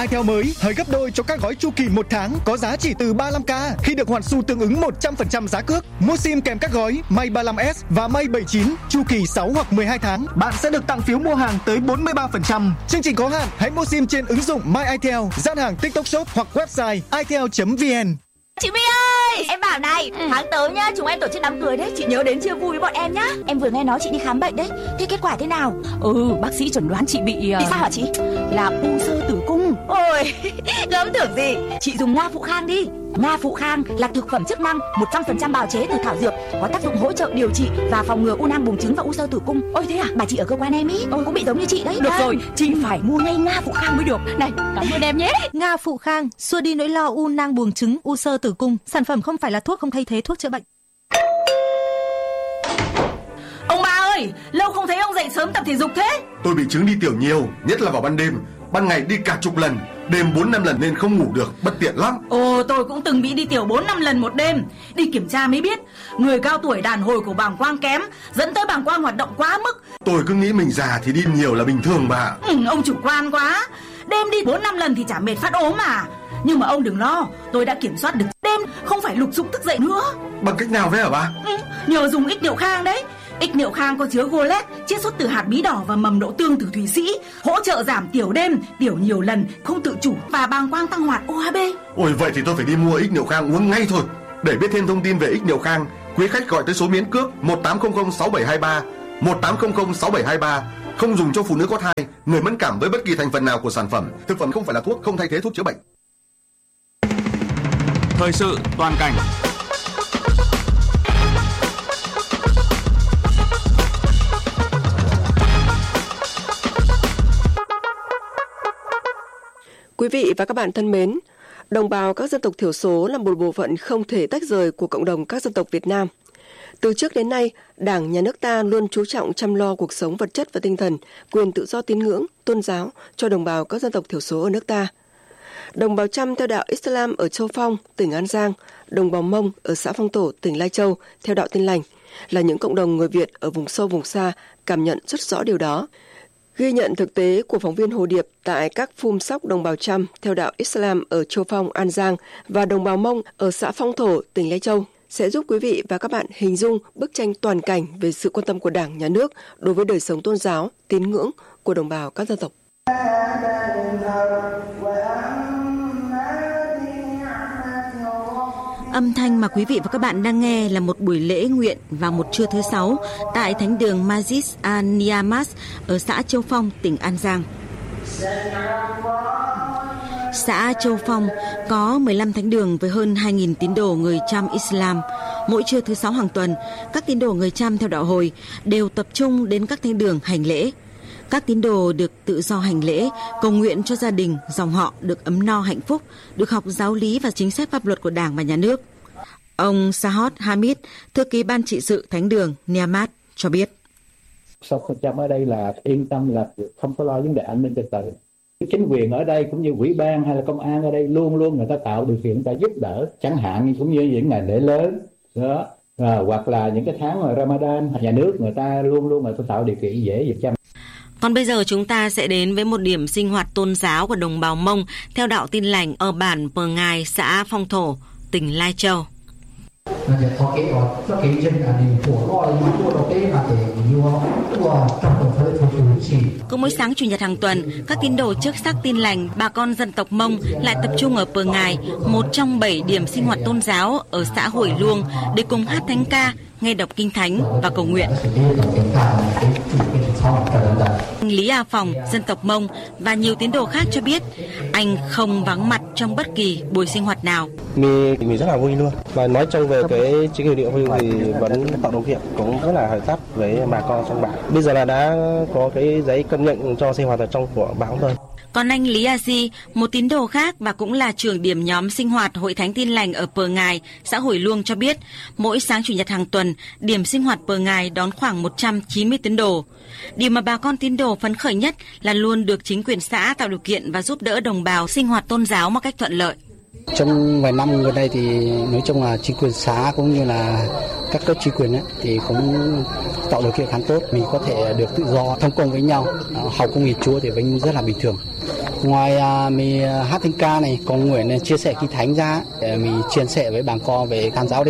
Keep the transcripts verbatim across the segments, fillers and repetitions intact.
i theo mới hơi gấp đôi cho các gói chu kỳ một tháng có giá chỉ từ ba mươi lăm k khi được hoàn xu tương ứng một trăm phần trăm giá cước. Mua sim kèm các gói May ba mươi lăm S và May bảy mươi chín chu kỳ sáu hoặc mười hai tháng, bạn sẽ được tặng phiếu mua hàng tới bốn mươi ba phần trăm. Chương trình có hạn, hãy mua sim trên ứng dụng My iTel, gian hàng TikTok Shop hoặc website itel chấm vn. Chị My ơi, em bảo này, ừ. tháng tới nhá, chúng em tổ chức đám cưới đấy, chị nhớ đến chia vui với bọn em nhá. Em vừa nghe nói chị đi khám bệnh đấy, thế kết quả thế nào? Ừ, bác sĩ chẩn đoán chị bị... Uh... Bị sao hả chị? Là u xơ tử cung. Ôi, gớm tưởng gì. Chị dùng Nga Phụ Khang đi. Nga Phụ Khang là thực phẩm chức năng một trăm phần trăm bào chế từ thảo dược, có tác dụng hỗ trợ điều trị và phòng ngừa u nang buồng trứng và u xơ tử cung. Ôi thế à, bà chị ở cơ quan em ý, cũng bị giống như chị đấy. Được à. Rồi, chị phải mua ngay Nga Phụ Khang mới được. Này, cảm ơn em nhé. Nga Phụ Khang xua đi nỗi lo u nang buồng trứng, u xơ tử cung. Sản phẩm không phải là thuốc, không thay thế thuốc chữa bệnh. Ông bà ơi, lâu không thấy ông dậy sớm tập thể dục thế. Tôi bị chứng đi tiểu nhiều, nhất là vào ban đêm. Ban ngày đi cả chục lần, đêm bốn năm lần nên không ngủ được, bất tiện lắm. Ồ, tôi cũng từng bị đi tiểu bốn năm lần một đêm. Đi kiểm tra mới biết, người cao tuổi đàn hồi của bàng quang kém, dẫn tới bàng quang hoạt động quá mức. Tôi cứ nghĩ mình già thì đi nhiều là bình thường mà. Ừ, ông chủ quan quá. Đêm đi bốn năm lần thì chả mệt phát ốm mà. Nhưng mà ông đừng lo, tôi đã kiểm soát được. Đêm không phải lục dục thức dậy nữa. Bằng cách nào vậy hả bà? Ừ, nhờ dùng ích niệu khang đấy. Ích niệu khang có chứa golet, chiết xuất từ hạt bí đỏ và mầm đậu tương từ thụy sĩ, hỗ trợ giảm tiểu đêm, tiểu nhiều lần, không tự chủ và bàng quang tăng hoạt o hát bê. Ôi vậy thì tôi phải đi mua ích niệu khang uống ngay thôi. Để biết thêm thông tin về ích niệu khang, quý khách gọi tới số miễn cước một tám không không sáu bảy hai ba, một tám không không sáu bảy hai ba. Không dùng cho phụ nữ có thai, người mẫn cảm với bất kỳ thành phần nào của sản phẩm. Thực phẩm không phải là thuốc, không thay thế thuốc chữa bệnh. Thời sự toàn cảnh. Quý vị và các bạn thân mến, đồng bào các dân tộc thiểu số là một bộ phận không thể tách rời của cộng đồng các dân tộc Việt Nam. Từ trước đến nay, Đảng, Nhà nước ta luôn chú trọng chăm lo cuộc sống vật chất và tinh thần, quyền tự do tín ngưỡng, tôn giáo cho đồng bào các dân tộc thiểu số ở nước ta. Đồng bào Chăm theo đạo Islam ở Châu Phong, tỉnh An Giang, đồng bào Mông ở xã Phong Thổ, tỉnh Lai Châu theo đạo Tin Lành là những cộng đồng người Việt ở vùng sâu vùng xa cảm nhận rất rõ điều đó. Ghi nhận thực tế của phóng viên Hồ Điệp tại các phum sóc đồng bào Chăm theo đạo Islam ở Châu Phong, An Giang và đồng bào Mông ở xã Phong Thổ, tỉnh Lai Châu sẽ giúp quý vị và các bạn hình dung bức tranh toàn cảnh về sự quan tâm của Đảng, Nhà nước đối với đời sống tôn giáo, tín ngưỡng của đồng bào các dân tộc. Âm thanh mà quý vị và các bạn đang nghe là một buổi lễ nguyện vào một trưa thứ sáu tại thánh đường Masjid An-Niyamas ở xã Châu Phong, tỉnh An Giang. Xã Châu Phong có mười lăm thánh đường với hơn hai nghìn tín đồ người Chăm Islam. Mỗi trưa thứ sáu hàng tuần, các tín đồ người Chăm theo đạo Hồi đều tập trung đến các thánh đường hành lễ. Các tín đồ được tự do hành lễ, cầu nguyện cho gia đình, dòng họ được ấm no hạnh phúc, được học giáo lý và chính sách pháp luật của Đảng và Nhà nước. Ông Sahot Hamid, thư ký ban trị sự thánh đường Niyamat cho biết. Sau Chăm ở đây là yên tâm, là không có lo vấn đề an ninh trật tự. Chính quyền ở đây cũng như ủy ban hay là công an ở đây luôn luôn người ta tạo điều kiện, người ta giúp đỡ, chẳng hạn cũng như những ngày lễ lớn đó, à, hoặc là những cái tháng mà Ramadan, nhà nước người ta luôn luôn người ta tạo điều kiện dễ dàng. Còn bây giờ chúng ta sẽ đến với một điểm sinh hoạt tôn giáo của đồng bào Mông theo đạo Tin Lành ở bản Pờ Ngài, xã Phong Thổ, tỉnh Lai Châu. Cứ mỗi sáng Chủ nhật hàng tuần, các tín đồ chức sắc Tin Lành, bà con dân tộc Mông lại tập trung ở Pờ Ngài, một trong bảy điểm sinh hoạt tôn giáo ở xã Hủy Luông để cùng hát thánh ca, nghe đọc kinh thánh và cầu nguyện. Anh Lý A Phòng, dân tộc Mông và nhiều tín đồ khác cho biết anh không vắng mặt trong bất kỳ buổi sinh hoạt nào. Mình, mình rất là vui luôn. Và nói chung về cái chính quyền địa phương thì vẫn tạo điều kiện, cũng rất là hợp tác với bà con trong bản. Bây giờ là đã có cái giấy công nhận cho sinh hoạt ở trong của bản thôi. Còn anh Lý A Di, một tín đồ khác và cũng là trưởng điểm nhóm sinh hoạt Hội Thánh Tin Lành ở Pờ Ngài, xã Hủy Luông cho biết, mỗi sáng Chủ nhật hàng tuần, điểm sinh hoạt Pờ Ngài đón khoảng một trăm chín mươi tín đồ. Điều mà bà con tín đồ phấn khởi nhất là luôn được chính quyền xã tạo điều kiện và giúp đỡ đồng bào sinh hoạt tôn giáo một cách thuận lợi. Trong vài năm gần đây thì nói chung là chính quyền xã cũng như là các cấp chính quyền ấy, thì cũng tạo điều kiện khá tốt. Mình có thể được tự do thông công với nhau, học công nghiệp Chúa thì vẫn rất là bình thường. Ngoài à, mình hát thánh ca này, còn nguyện chia sẻ kinh thánh ra để mình chia sẻ với bà con về Can giáo đi.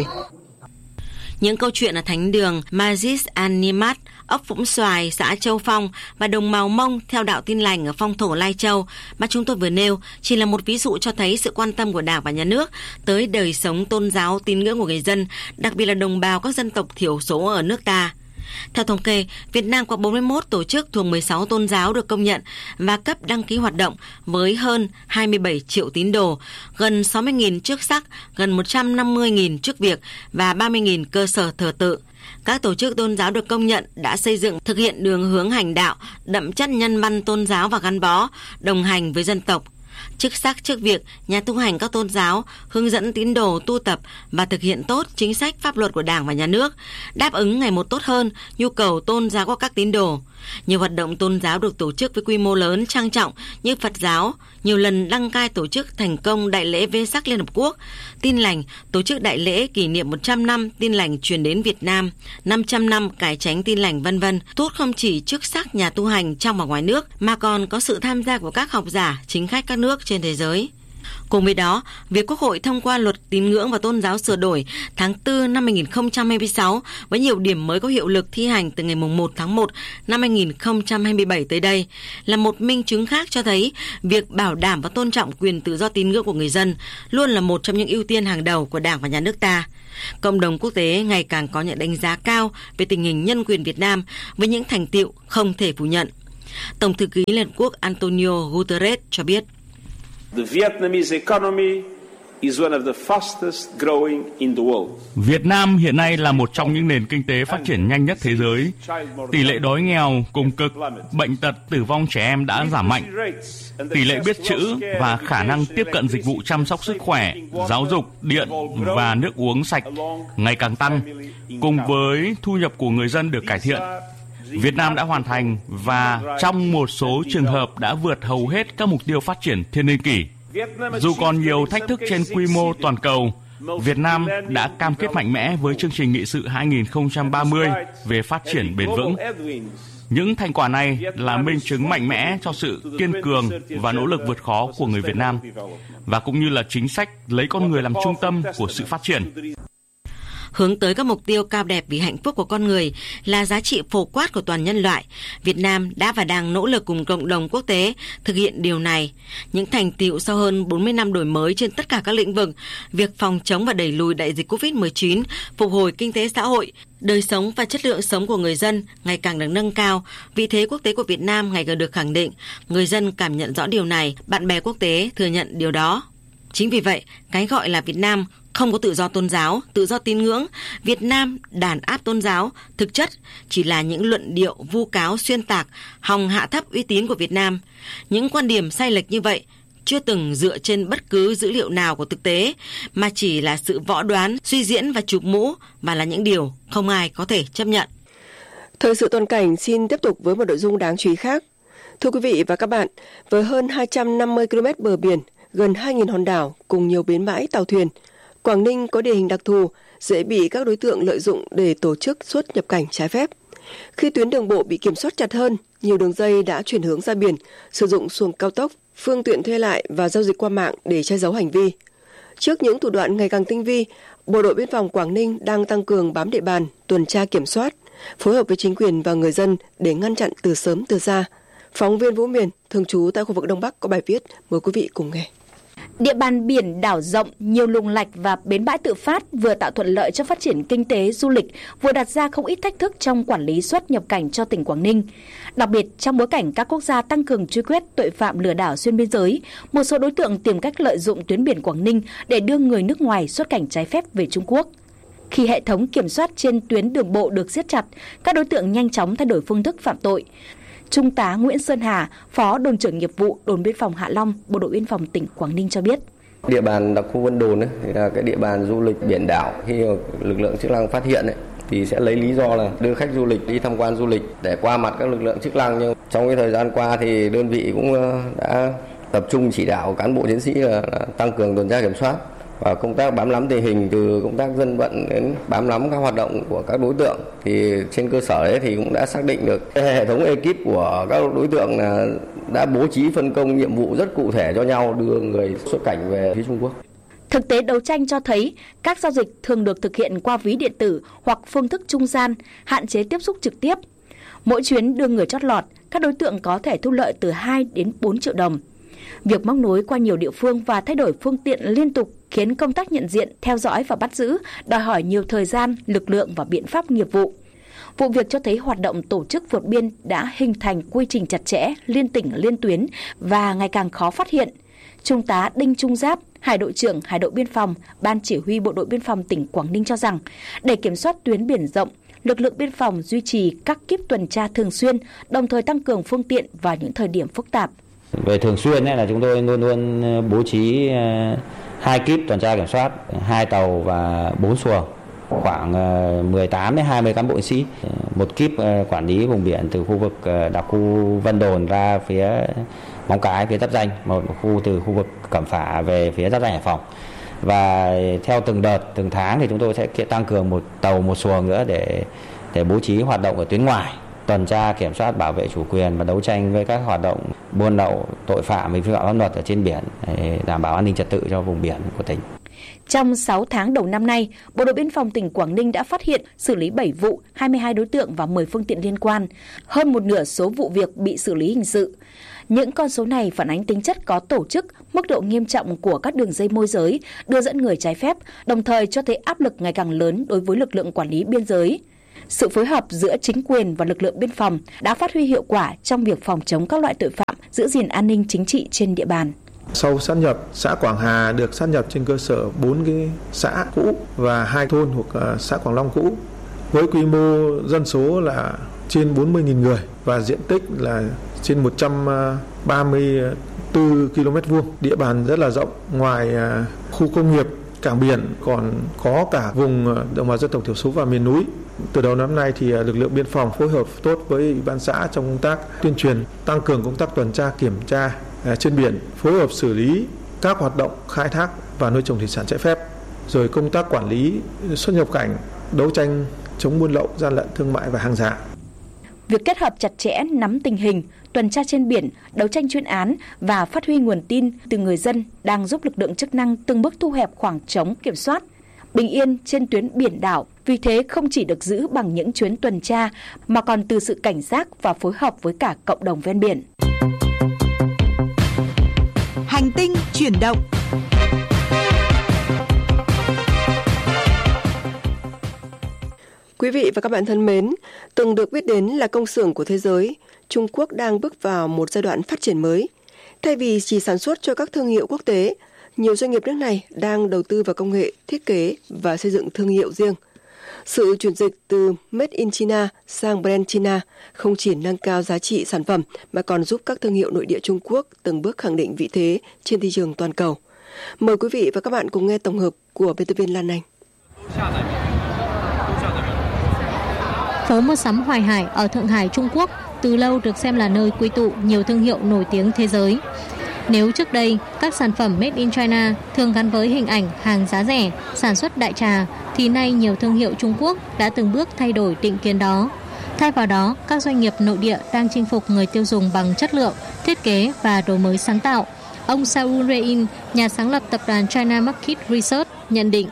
Những câu chuyện ở thánh đường Majlis An-Nimat, ấp Vũng Xoài, xã Châu Phong và đồng bào Mông theo đạo Tin Lành ở phong thổ Lai Châu mà chúng tôi vừa nêu chỉ là một ví dụ cho thấy sự quan tâm của Đảng và Nhà nước tới đời sống tôn giáo tín ngưỡng của người dân, đặc biệt là đồng bào các dân tộc thiểu số ở nước ta. Theo thống kê, Việt Nam có bốn mươi mốt tổ chức thuộc mười sáu tôn giáo được công nhận và cấp đăng ký hoạt động với hơn hai mươi bảy triệu tín đồ, gần sáu mươi nghìn chức sắc, gần một trăm năm mươi nghìn chức việc và ba mươi nghìn cơ sở thờ tự. Các tổ chức tôn giáo được công nhận đã xây dựng thực hiện đường hướng hành đạo, đậm chất nhân văn tôn giáo và gắn bó, đồng hành với dân tộc. Chức sắc chức việc, nhà tu hành các tôn giáo hướng dẫn tín đồ tu tập và thực hiện tốt chính sách pháp luật của Đảng và Nhà nước, đáp ứng ngày một tốt hơn nhu cầu tôn giáo của các tín đồ. Nhiều hoạt động tôn giáo được tổ chức với quy mô lớn trang trọng như Phật giáo, nhiều lần đăng cai tổ chức thành công Đại lễ Vê-sắc Liên Hợp Quốc, Tin Lành tổ chức đại lễ kỷ niệm một trăm năm Tin Lành truyền đến Việt Nam, năm trăm năm cải chánh Tin Lành vân vân, thu hút không chỉ chức sắc nhà tu hành trong và ngoài nước mà còn có sự tham gia của các học giả, chính khách các nước trên thế giới. Cùng với đó, việc Quốc hội thông qua Luật Tín ngưỡng và Tôn giáo sửa đổi tháng tư năm hai nghìn không trăm hai mươi sáu với nhiều điểm mới có hiệu lực thi hành từ ngày một tháng một năm hai nghìn không trăm hai mươi bảy tới đây là một minh chứng khác cho thấy việc bảo đảm và tôn trọng quyền tự do tín ngưỡng của người dân luôn là một trong những ưu tiên hàng đầu của Đảng và Nhà nước ta. Cộng đồng quốc tế ngày càng có những đánh giá cao về tình hình nhân quyền Việt Nam với những thành tựu không thể phủ nhận. Tổng thư ký Liên Hợp Quốc Antonio Guterres cho biết. The Vietnamese economy is one of the fastest growing in the world. Việt Nam hiện nay là một trong những nền kinh tế phát triển nhanh nhất thế giới. Tỷ lệ đói nghèo, cùng cực, bệnh tật, tử vong trẻ em đã giảm mạnh. Tỷ lệ biết chữ và khả năng tiếp cận dịch vụ chăm sóc sức khỏe, giáo dục, điện và nước uống sạch ngày càng tăng, cùng với thu nhập của người dân được cải thiện. Việt Nam đã hoàn thành và trong một số trường hợp đã vượt hầu hết các mục tiêu phát triển thiên niên kỷ. Dù còn nhiều thách thức trên quy mô toàn cầu, Việt Nam đã cam kết mạnh mẽ với chương trình nghị sự hai nghìn không trăm ba mươi về phát triển bền vững. Những thành quả này là minh chứng mạnh mẽ cho sự kiên cường và nỗ lực vượt khó của người Việt Nam, và cũng như là chính sách lấy con người làm trung tâm của sự phát triển. Hướng tới các mục tiêu cao đẹp vì hạnh phúc của con người là giá trị phổ quát của toàn nhân loại. Việt Nam đã và đang nỗ lực cùng cộng đồng quốc tế thực hiện điều này. Những thành tựu sau hơn bốn mươi năm đổi mới trên tất cả các lĩnh vực, việc phòng chống và đẩy lùi đại dịch covid mười chín, phục hồi kinh tế xã hội, đời sống và chất lượng sống của người dân ngày càng được nâng cao. Vị thế quốc tế của Việt Nam ngày càng được khẳng định. Người dân cảm nhận rõ điều này, bạn bè quốc tế thừa nhận điều đó. Chính vì vậy, cái gọi là Việt Nam không có tự do tôn giáo, tự do tín ngưỡng, Việt Nam đàn áp tôn giáo, thực chất chỉ là những luận điệu vu cáo xuyên tạc, hòng hạ thấp uy tín của Việt Nam. Những quan điểm sai lệch như vậy chưa từng dựa trên bất cứ dữ liệu nào của thực tế, mà chỉ là sự võ đoán, suy diễn và chụp mũ, mà là những điều không ai có thể chấp nhận. Thời sự toàn cảnh xin tiếp tục với một nội dung đáng chú ý khác. Thưa quý vị và các bạn, với hơn hai trăm năm mươi ki lô mét bờ biển, gần hai nghìn hòn đảo cùng nhiều bến bãi tàu thuyền, Quảng Ninh có địa hình đặc thù, dễ bị các đối tượng lợi dụng để tổ chức xuất nhập cảnh trái phép. Khi tuyến đường bộ bị kiểm soát chặt hơn, nhiều đường dây đã chuyển hướng ra biển, sử dụng xuồng cao tốc, phương tiện thuê lại và giao dịch qua mạng để che giấu hành vi. Trước những thủ đoạn ngày càng tinh vi, Bộ đội Biên phòng Quảng Ninh đang tăng cường bám địa bàn, tuần tra kiểm soát, phối hợp với chính quyền và người dân để ngăn chặn từ sớm từ xa. Phóng viên Vũ Miền, thường trú tại khu vực Đông Bắc có bài viết, mời quý vị cùng nghe. Địa bàn biển đảo rộng, nhiều luồng lạch và bến bãi tự phát vừa tạo thuận lợi cho phát triển kinh tế, du lịch, vừa đặt ra không ít thách thức trong quản lý xuất nhập cảnh cho tỉnh Quảng Ninh. Đặc biệt, trong bối cảnh các quốc gia tăng cường truy quét tội phạm lừa đảo xuyên biên giới, một số đối tượng tìm cách lợi dụng tuyến biển Quảng Ninh để đưa người nước ngoài xuất cảnh trái phép về Trung Quốc. Khi hệ thống kiểm soát trên tuyến đường bộ được siết chặt, các đối tượng nhanh chóng thay đổi phương thức phạm tội. Trung tá Nguyễn Sơn Hà, Phó đồn trưởng nghiệp vụ đồn biên phòng Hạ Long, Bộ đội Biên phòng tỉnh Quảng Ninh cho biết. Địa bàn đặc khu Vân Đồn ấy, thì là cái địa bàn du lịch biển đảo. Khi lực lượng chức năng phát hiện ấy, thì sẽ lấy lý do là đưa khách du lịch đi tham quan du lịch để qua mặt các lực lượng chức năng. Nhưng trong cái thời gian qua thì đơn vị cũng đã tập trung chỉ đạo cán bộ chiến sĩ là, là tăng cường tuần tra kiểm soát, Và công tác bám nắm tình hình từ công tác dân vận đến bám nắm các hoạt động của các đối tượng thì trên cơ sở đấy thì cũng đã xác định được hệ thống ekip của các đối tượng là đã bố trí phân công nhiệm vụ rất cụ thể cho nhau đưa người xuất cảnh về phía Trung Quốc. Thực tế đấu tranh cho thấy các giao dịch thường được thực hiện qua ví điện tử hoặc phương thức trung gian, hạn chế tiếp xúc trực tiếp. Mỗi chuyến đưa người chót lọt, các đối tượng có thể thu lợi từ hai đến bốn triệu đồng. Việc móc nối qua nhiều địa phương và thay đổi phương tiện liên tục khiến công tác nhận diện, theo dõi và bắt giữ đòi hỏi nhiều thời gian, lực lượng và biện pháp nghiệp vụ. Vụ việc cho thấy hoạt động tổ chức vượt biên đã hình thành quy trình chặt chẽ, liên tỉnh, liên tuyến và ngày càng khó phát hiện. Trung tá Đinh Trung Giáp, Hải đội trưởng Hải đội Biên phòng, Ban Chỉ huy Bộ đội Biên phòng tỉnh Quảng Ninh cho rằng, để kiểm soát tuyến biển rộng, lực lượng biên phòng duy trì các kíp tuần tra thường xuyên, đồng thời tăng cường phương tiện vào những thời điểm phức tạp. Về thường xuyên ấy, là chúng tôi luôn luôn bố trí hai kíp tuần tra kiểm soát, hai tàu và bốn xuồng, khoảng mười tám đến hai mươi cán bộ chiến sĩ, một kíp quản lý vùng biển từ khu vực đặc khu Vân Đồn ra phía Móng Cái, phía giáp ranh, một khu từ khu vực Cẩm Phả về phía giáp ranh Hải Phòng. Và theo từng đợt, từng tháng thì chúng tôi sẽ tăng cường một tàu, một xuồng nữa để để bố trí hoạt động ở tuyến ngoài, tuần tra kiểm soát, bảo vệ chủ quyền và đấu tranh với các hoạt động buôn lậu, tội phạm vi phạm pháp luật ở trên biển để đảm bảo an ninh trật tự cho vùng biển của tỉnh. Trong sáu tháng đầu năm nay, Bộ đội Biên phòng tỉnh Quảng Ninh đã phát hiện, xử lý bảy vụ, hai mươi hai đối tượng và mười phương tiện liên quan. Hơn một nửa số vụ việc bị xử lý hình sự. Những con số này phản ánh tính chất có tổ chức, mức độ nghiêm trọng của các đường dây môi giới, đưa dẫn người trái phép, đồng thời cho thấy áp lực ngày càng lớn đối với lực lượng quản lý biên giới. Sự phối hợp giữa chính quyền và lực lượng biên phòng đã phát huy hiệu quả trong việc phòng chống các loại tội phạm, giữ gìn an ninh chính trị trên địa bàn. Sau sát nhập, xã Quảng Hà được sát nhập trên cơ sở bốn cái xã cũ và hai thôn thuộc xã Quảng Long cũ, với quy mô dân số là trên bốn mươi nghìn người và diện tích là trên một trăm ba mươi tư ki lô mét vuông, địa bàn rất là rộng. Ngoài khu công nghiệp, cảng biển còn có cả vùng đồng bào dân tộc thiểu số và miền núi. Từ đầu năm nay thì lực lượng biên phòng phối hợp tốt với ủy ban xã trong công tác tuyên truyền, tăng cường công tác tuần tra kiểm tra trên biển, phối hợp xử lý các hoạt động khai thác và nuôi trồng thủy sản trái phép, rồi công tác quản lý xuất nhập cảnh, đấu tranh chống buôn lậu, gian lận thương mại và hàng giả. Việc kết hợp chặt chẽ nắm tình hình, tuần tra trên biển, đấu tranh chuyên án và phát huy nguồn tin từ người dân đang giúp lực lượng chức năng từng bước thu hẹp khoảng trống kiểm soát. Bình yên trên tuyến biển đảo vì thế không chỉ được giữ bằng những chuyến tuần tra mà còn từ sự cảnh giác và phối hợp với cả cộng đồng ven biển. Hành tinh chuyển động. Quý vị và các bạn thân mến, từng được biết đến là công xưởng của thế giới, Trung Quốc đang bước vào một giai đoạn phát triển mới. Thay vì chỉ sản xuất cho các thương hiệu quốc tế, nhiều doanh nghiệp nước này đang đầu tư vào công nghệ, thiết kế và xây dựng thương hiệu riêng. Sự chuyển dịch từ Made in China sang Brand China không chỉ nâng cao giá trị sản phẩm mà còn giúp các thương hiệu nội địa Trung Quốc từng bước khẳng định vị thế trên thị trường toàn cầu. Mời quý vị và các bạn cùng nghe tổng hợp của biên tập viên Lan Anh. Phố mua sắm Hoài Hải ở Thượng Hải, Trung Quốc từ lâu được xem là nơi quy tụ nhiều thương hiệu nổi tiếng thế giới. Nếu trước đây các sản phẩm Made in China thường gắn với hình ảnh hàng giá rẻ, sản xuất đại trà, thì nay nhiều thương hiệu Trung Quốc đã từng bước thay đổi định kiến đó. Thay vào đó, các doanh nghiệp nội địa đang chinh phục người tiêu dùng bằng chất lượng, thiết kế và đổi mới sáng tạo. Ông Saul Rein, nhà sáng lập tập đoàn China Market Research, nhận định.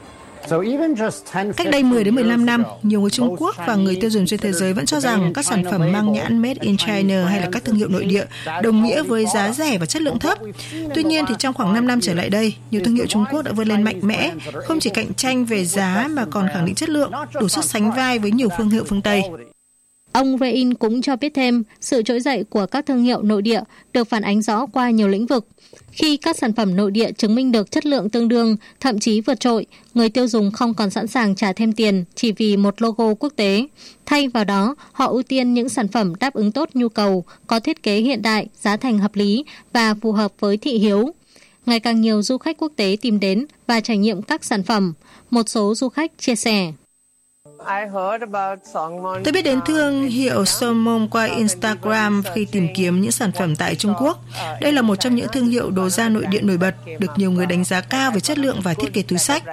Cách đây mười đến mười lăm năm, nhiều người Trung Quốc và người tiêu dùng trên thế giới vẫn cho rằng các sản phẩm mang nhãn Made in China hay là các thương hiệu nội địa đồng nghĩa với giá rẻ và chất lượng thấp. Tuy nhiên thì trong khoảng năm năm trở lại đây, nhiều thương hiệu Trung Quốc đã vươn lên mạnh mẽ, không chỉ cạnh tranh về giá mà còn khẳng định chất lượng, đủ sức sánh vai với nhiều thương hiệu phương Tây. Ông Rein cũng cho biết thêm, sự trỗi dậy của các thương hiệu nội địa được phản ánh rõ qua nhiều lĩnh vực. Khi các sản phẩm nội địa chứng minh được chất lượng tương đương, thậm chí vượt trội, người tiêu dùng không còn sẵn sàng trả thêm tiền chỉ vì một logo quốc tế. Thay vào đó, họ ưu tiên những sản phẩm đáp ứng tốt nhu cầu, có thiết kế hiện đại, giá thành hợp lý và phù hợp với thị hiếu. Ngày càng nhiều du khách quốc tế tìm đến và trải nghiệm các sản phẩm. Một số du khách chia sẻ. Tôi biết đến thương hiệu Salmon qua Instagram khi tìm kiếm những sản phẩm tại Trung Quốc. Đây là một trong những thương hiệu đồ da nội địa nổi bật, được nhiều người đánh giá cao về chất lượng và thiết kế túi xách.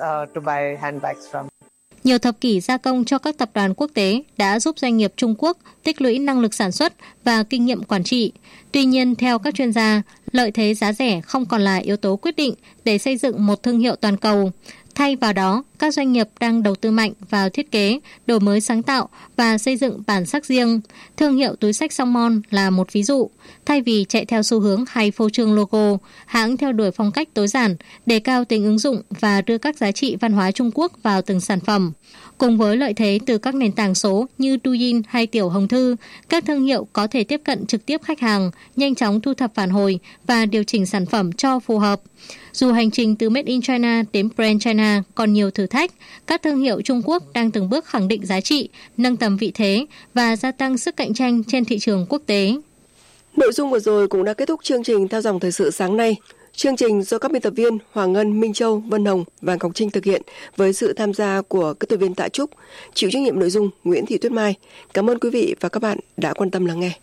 Nhiều thập kỷ gia công cho các tập đoàn quốc tế đã giúp doanh nghiệp Trung Quốc tích lũy năng lực sản xuất và kinh nghiệm quản trị. Tuy nhiên, theo các chuyên gia, lợi thế giá rẻ không còn là yếu tố quyết định để xây dựng một thương hiệu toàn cầu. Thay vào đó, các doanh nghiệp đang đầu tư mạnh vào thiết kế, đổi mới sáng tạo và xây dựng bản sắc riêng. Thương hiệu túi xách Salmon là một ví dụ. Thay vì chạy theo xu hướng hay phô trương logo, hãng theo đuổi phong cách tối giản, đề cao tính ứng dụng và đưa các giá trị văn hóa Trung Quốc vào từng sản phẩm. Cùng với lợi thế từ các nền tảng số như Douyin hay Tiểu Hồng Thư, các thương hiệu có thể tiếp cận trực tiếp khách hàng, nhanh chóng thu thập phản hồi và điều chỉnh sản phẩm cho phù hợp. Dù hành trình từ Made in China đến Brand China còn nhiều thử thách, các thương hiệu Trung Quốc đang từng bước khẳng định giá trị, nâng tầm vị thế và gia tăng sức cạnh tranh trên thị trường quốc tế. Nội dung vừa rồi cũng đã kết thúc chương trình Theo dòng thời sự sáng nay. Chương trình do các biên tập viên Hoàng Ngân, Minh Châu, Vân Hồng và Ngọc Trinh thực hiện với sự tham gia của kỹ thuật viên Tạ Trúc, chịu trách nhiệm nội dung Nguyễn Thị Tuyết Mai. Cảm ơn quý vị và các bạn đã quan tâm lắng nghe.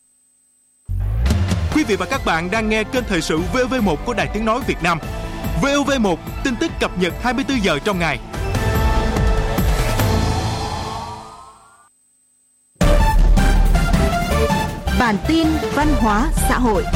Quý vị và các bạn đang nghe kênh thời sự vê o vê một của Đài Tiếng nói Việt Nam. vê o vê một, tin tức cập nhật hai mươi tư giờ trong ngày. Bản tin văn hóa xã hội.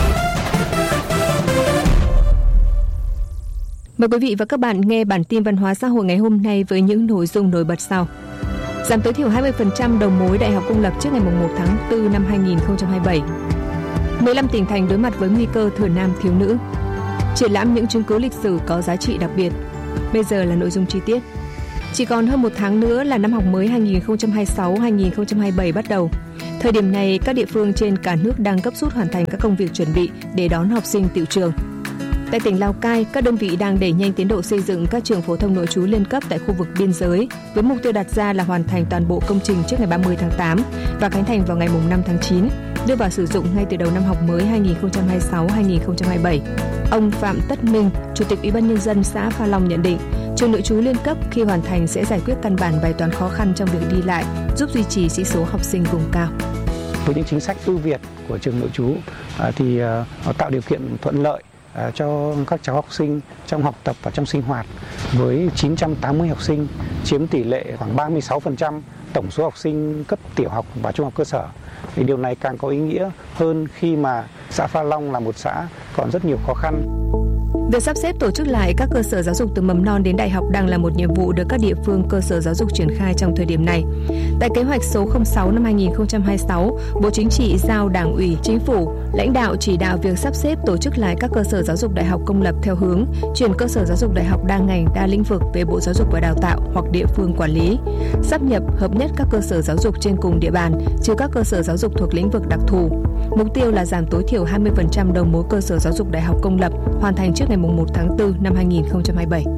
Mời quý vị và các bạn nghe bản tin văn hóa xã hội ngày hôm nay với những nội dung nổi bật sau. Giảm tối thiểu hai mươi phần trăm đầu mối đại học công lập trước ngày một tháng tư năm hai nghìn không trăm hai mươi bảy. mười lăm tỉnh thành đối mặt với nguy cơ thừa nam thiếu nữ. Triển lãm những chứng cứ lịch sử có giá trị đặc biệt. Bây giờ là nội dung chi tiết. Chỉ còn hơn một tháng nữa là năm học mới hai nghìn không trăm hai mươi sáu hai nghìn không trăm hai mươi bảy bắt đầu. Thời điểm này, các địa phương trên cả nước đang gấp rút hoàn thành các công việc chuẩn bị để đón học sinh tựu trường. Tại tỉnh Lào Cai, các đơn vị đang đẩy nhanh tiến độ xây dựng các trường phổ thông nội trú liên cấp tại khu vực biên giới, với mục tiêu đặt ra là hoàn thành toàn bộ công trình trước ngày ba mươi tháng tám và khánh thành vào ngày năm tháng chín, đưa vào sử dụng ngay từ đầu năm học mới hai nghìn không trăm hai mươi sáu hai nghìn không trăm hai mươi bảy. Ông Phạm Tất Minh, Chủ tịch Ủy ban Nhân dân xã Pha Long nhận định, trường nội trú liên cấp khi hoàn thành sẽ giải quyết căn bản bài toán khó khăn trong việc đi lại, giúp duy trì sĩ số học sinh vùng cao. Với những chính sách ưu việt của trường nội trú thì nó tạo điều kiện thuận lợi cho các cháu học sinh trong học tập và trong sinh hoạt, với chín trăm tám mươi học sinh, chiếm tỷ lệ khoảng ba mươi sáu phần trăm tổng số học sinh cấp tiểu học và trung học cơ sở. Thì điều này càng có ý nghĩa hơn khi mà xã Pha Long là một xã còn rất nhiều khó khăn. Việc sắp xếp tổ chức lại các cơ sở giáo dục từ mầm non đến đại học đang là một nhiệm vụ được các địa phương cơ sở giáo dục triển khai trong thời điểm này. Tại kế hoạch số không sáu năm hai nghìn không trăm hai mươi sáu, Bộ Chính trị giao Đảng ủy, Chính phủ, lãnh đạo chỉ đạo việc sắp xếp tổ chức lại các cơ sở giáo dục đại học công lập theo hướng chuyển cơ sở giáo dục đại học đa ngành, đa lĩnh vực về Bộ Giáo dục và Đào tạo hoặc địa phương quản lý, sáp nhập, hợp nhất các cơ sở giáo dục trên cùng địa bàn, trừ các cơ sở giáo dục thuộc lĩnh vực đặc thù. Mục tiêu là giảm tối thiểu hai mươi phần trăm đầu mối cơ sở giáo dục đại học công lập, hoàn thành trước ngày một tháng tư năm hai nghìn không trăm hai mươi bảy.